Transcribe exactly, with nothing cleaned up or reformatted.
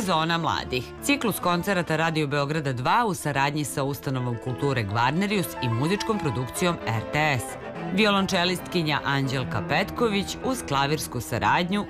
Sezona mladih. Ciklus koncerata Radio Beograda dva u saradnji sa Ustanovom kulture Gvarnerius i muzičkom produkcijom R T S. Violončelistkinja Anđelka Petković uz klavirsku saradnju